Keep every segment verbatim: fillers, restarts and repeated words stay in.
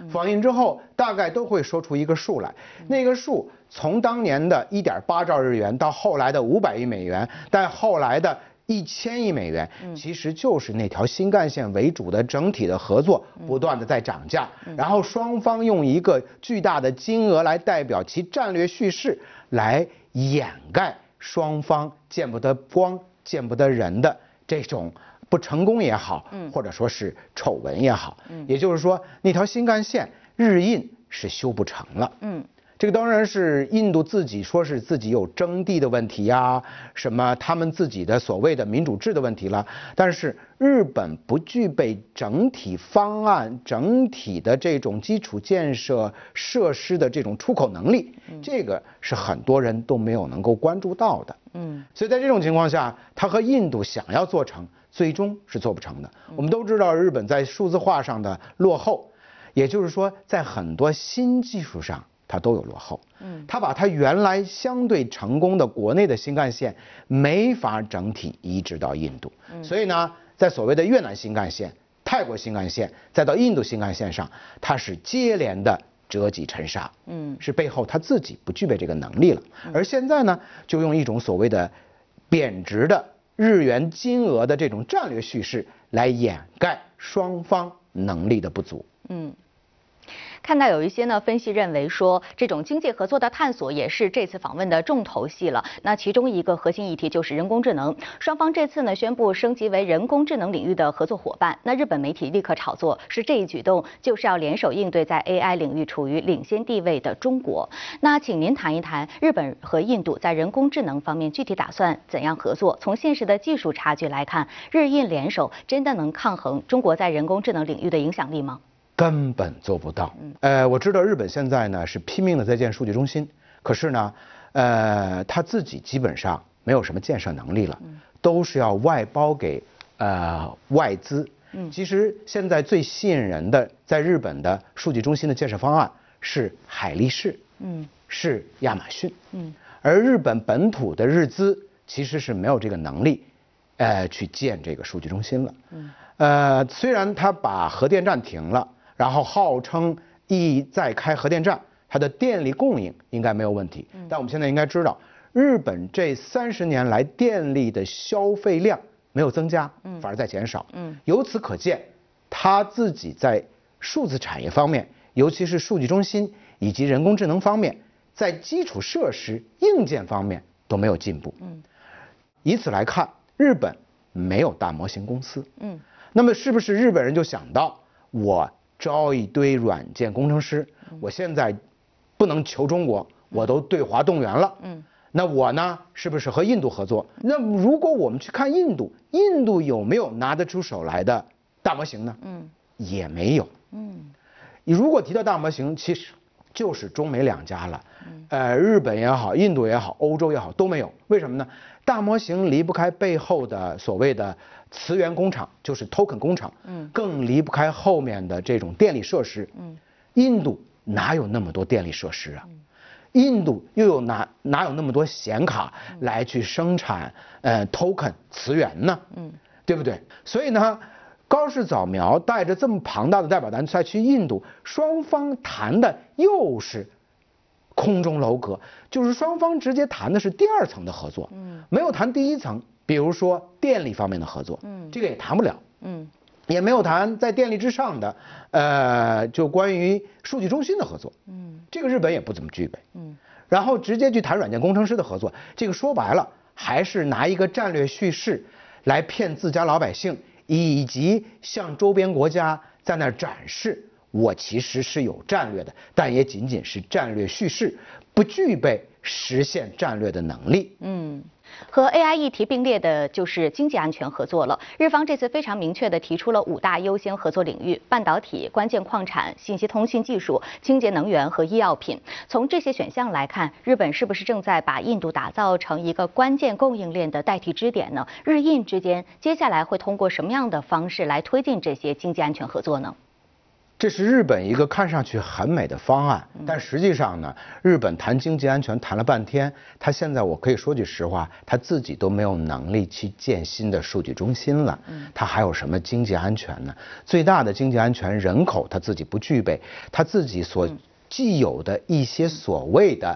访印之后大概都会说出一个数来，那个数从当年的一点八兆日元到后来的五百亿美元，但后来的一千亿美元，其实就是那条新干线为主的整体的合作不断的在涨价，然后双方用一个巨大的金额来代表其战略叙事，来掩盖双方见不得光、见不得人的这种不成功也好，或者说是丑闻也好，也就是说那条新干线日印是修不成了。嗯。这个当然是印度自己说是自己有征地的问题呀，什么他们自己的所谓的民主制的问题了。但是日本不具备整体方案、整体的这种基础建设设施的这种出口能力，这个是很多人都没有能够关注到的。嗯，所以在这种情况下，他和印度想要做成，最终是做不成的。我们都知道日本在数字化上的落后，也就是说在很多新技术上。它都有落后，嗯，它把它原来相对成功的国内的新干线没法整体移植到印度，嗯，所以呢，在所谓的越南新干线、泰国新干线，再到印度新干线上，它是接连的折戟沉沙，嗯，是背后它自己不具备这个能力了，而现在呢，就用一种所谓的贬值的日元金额的这种战略叙事来掩盖双方能力的不足，嗯。 看到有一些呢分析认为说，这种经济合作的探索也是这次访问的重头戏了。那其中一个核心议题就是人工智能，双方这次呢宣布升级为人工智能领域的合作伙伴。那日本媒体立刻炒作，是这一举动就是要联手应对在 A I 领域处于领先地位的中国。那请您谈一谈日本和印度在人工智能方面具体打算怎样合作？从现实的技术差距来看，日印联手真的能抗衡中国在人工智能领域的影响力吗？ 根本做不到。呃，我知道日本现在呢是拼命的在建数据中心，可是呢，呃，他自己基本上没有什么建设能力了，都是要外包给呃外资。嗯，其实现在最吸引人的在日本的数据中心的建设方案是海力士，嗯，是亚马逊，嗯，而日本本土的日资其实是没有这个能力，呃，去建这个数据中心了。嗯，呃，虽然他把核电站停了。然后号称一再开核电站，它的电力供应应该没有问题。但我们现在应该知道，日本这三十年来电力的消费量没有增加，反而在减少。由此可见，它自己在数字产业方面，尤其是数据中心以及人工智能方面，在基础设施硬件方面都没有进步。以此来看，日本没有大模型公司。那么是不是日本人就想到我招一堆软件工程师，我现在不能求中国，我都对华动员了。嗯，那我呢，是不是和印度合作？那如果我们去看印度，印度有没有拿得出手来的大模型呢？嗯，也没有。嗯，你如果提到大模型，其实就是中美两家了。呃，日本也好，印度也好，欧洲也好，都没有。为什么呢？大模型离不开背后的所谓的磁源工厂，就是 token 工厂，嗯，更离不开后面的这种电力设施，嗯，印度哪有那么多电力设施啊？印度又有哪哪有那么多显卡来去生产呃 token 磁源呢？嗯，对不对？所以呢，高市早苗带着这么庞大的代表团再去印度，双方谈的又是空中楼阁，就是双方直接谈的是第二层的合作，嗯，没有谈第一层。比如说电力方面的合作，嗯，这个也谈不了，嗯，也没有谈在电力之上的，呃，就关于数据中心的合作，嗯，这个日本也不怎么具备，嗯，然后直接去谈软件工程师的合作，这个说白了还是拿一个战略叙事来骗自家老百姓，以及向周边国家在那儿展示我其实是有战略的，但也仅仅是战略叙事，不具备实现战略的能力，嗯。 和 A I 议题并列的就是经济安全合作了。日方这次非常明确地提出了五大优先合作领域：半导体、关键矿产、信息通讯技术、清洁能源和医药品。从这些选项来看，日本是不是正在把印度打造成一个关键供应链的代替支点呢？日印之间接下来会通过什么样的方式来推进这些经济安全合作呢？ 这是日本一个看上去很美的方案，但实际上呢，日本谈经济安全谈了半天，他现在我可以说句实话，他自己都没有能力去建新的数据中心了，他还有什么经济安全呢？最大的经济安全，人口他自己不具备，他自己所既有的一些所谓的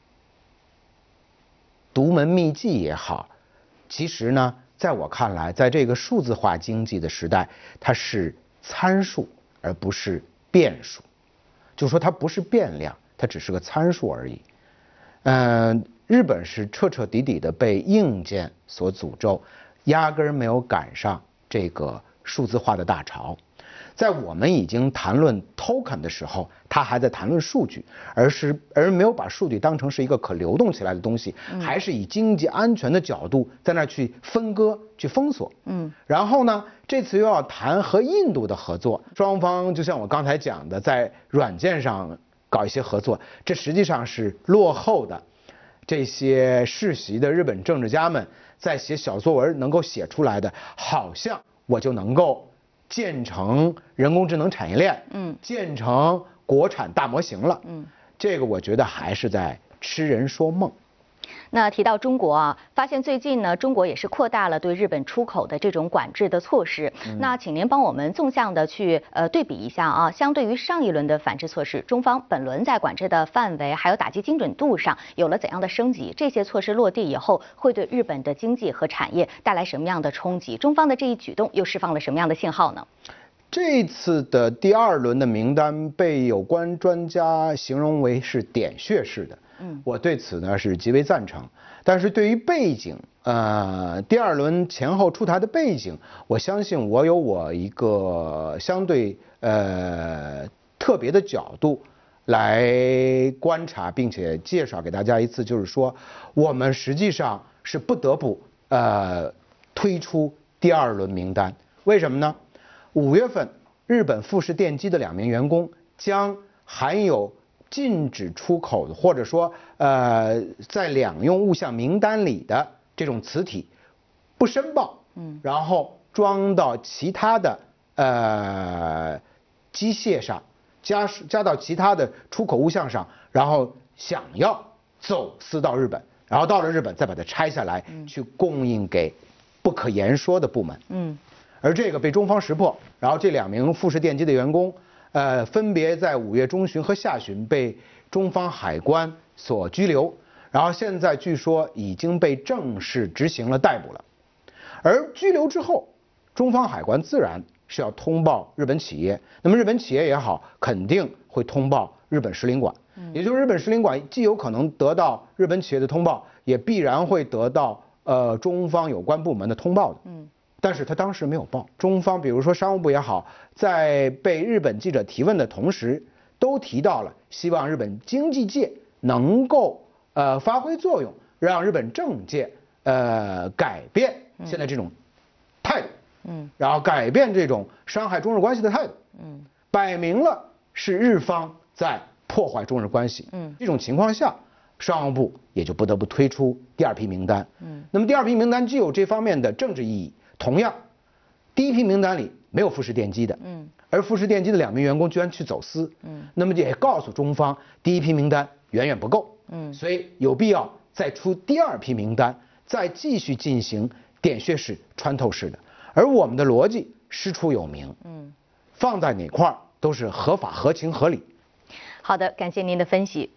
独门秘技也好，其实呢，在我看来，在这个数字化经济的时代，它是参数。而不是变数，就说它不是变量，它只是个参数而已。嗯、呃，日本是彻彻底底的被硬件所诅咒，压根儿没有赶上这个数字化的大潮。在我们已经谈论 token 的时候，他还在谈论数据，而是而没有把数据当成是一个可流动起来的东西，嗯、还是以经济安全的角度在那去分割、去封锁。嗯，然后呢，这次又要谈和印度的合作，双方就像我刚才讲的，在软件上搞一些合作，这实际上是落后的这些世袭的日本政治家们在写小作文能够写出来的，好像我就能够建成人工智能产业链，嗯，建成国产大模型了，嗯，这个我觉得还是在痴人说梦。 那提到中国啊，发现最近呢，中国也是扩大了对日本出口的这种管制的措施。嗯、那请您帮我们纵向的去呃对比一下啊，相对于上一轮的反制措施，中方本轮在管制的范围还有打击精准度上有了怎样的升级？这些措施落地以后，会对日本的经济和产业带来什么样的冲击？中方的这一举动又释放了什么样的信号呢？ 这次的第二轮的名单被有关专家形容为是点穴式的。嗯，我对此呢是极为赞成，但是对于背景，呃，第二轮前后出台的背景，我相信我有我一个相对呃特别的角度来观察，并且介绍给大家一次，就是说，我们实际上是不得不呃推出第二轮名单，为什么呢？五月份，日本富士电机的两名员工将含有禁止出口的，或者说呃在两用物项名单里的这种磁体不申报，嗯，然后装到其他的呃机械上，加加到其他的出口物项上，然后想要走私到日本，然后到了日本再把它拆下来，嗯、去供应给不可言说的部门，嗯，而这个被中方识破，然后这两名富士电机的员工。呃，分别在五月中旬和下旬被中方海关所拘留，然后现在据说已经被正式执行了逮捕了。而拘留之后，中方海关自然是要通报日本企业，那么日本企业也好，肯定会通报日本使领馆，也就是日本使领馆既有可能得到日本企业的通报，也必然会得到呃中方有关部门的通报的。嗯。但是他当时没有报，中方比如说商务部也好，在被日本记者提问的同时，都提到了希望日本经济界能够呃发挥作用，让日本政界呃改变现在这种态度，嗯，然后改变这种伤害中日关系的态度，嗯，摆明了是日方在破坏中日关系，嗯，这种情况下，商务部也就不得不推出第二批名单，嗯，那么第二批名单具有这方面的政治意义。同样，第一批名单里没有富士电机的，嗯，而富士电机的两名员工居然去走私，嗯，那么也告诉中方，第一批名单远远不够，嗯，所以有必要再出第二批名单，再继续进行点穴式、穿透式的。而我们的逻辑师出有名，嗯，放在哪块儿都是合法、合情、合理。 好的，感谢您的分析。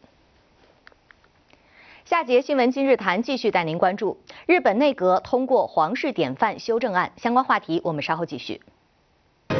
下节新闻今日谈继续带您关注日本内阁通过皇室典范修正案，相关话题我们稍后继续。